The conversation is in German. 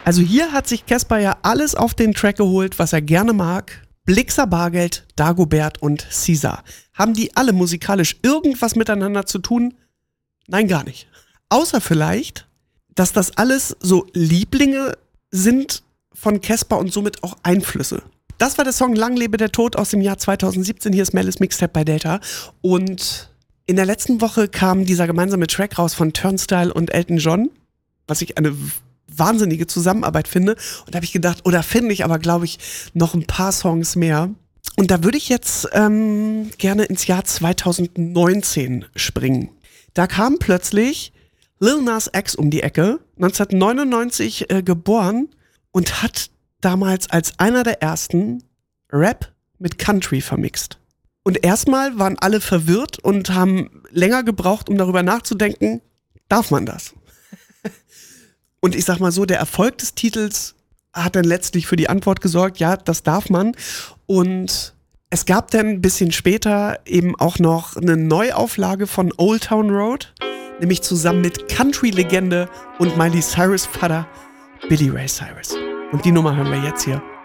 Also hier hat sich Caspar ja alles auf den Track geholt, was er gerne mag. Blixa Bargeld, Dagobert und Caesar. Haben die alle musikalisch irgendwas miteinander zu tun? Nein, gar nicht. Außer vielleicht, dass das alles so Lieblinge sind von Caspar und somit auch Einflüsse. Das war der Song Lang lebe der Tod aus dem Jahr 2017. Hier ist Melis Mixtape bei Delta. Und in der letzten Woche kam dieser gemeinsame Track raus von Turnstile und Elton John, was ich eine wahnsinnige Zusammenarbeit finde. Und da habe ich gedacht, oder finde ich aber, glaube ich, noch ein paar Songs mehr. Und da würde ich jetzt gerne ins Jahr 2019 springen. Da kam plötzlich Lil Nas X um die Ecke, 1999 geboren und hat damals als einer der ersten Rap mit Country vermixt. Und erstmal waren alle verwirrt und haben länger gebraucht, um darüber nachzudenken, darf man das? Und ich sag mal so, der Erfolg des Titels hat dann letztlich für die Antwort gesorgt, ja, das darf man. Und es gab dann ein bisschen später eben auch noch eine Neuauflage von Old Town Road, nämlich zusammen mit Country-Legende und Miley Cyrus Vater Billy Ray Cyrus. Und die Nummer hören wir jetzt hier.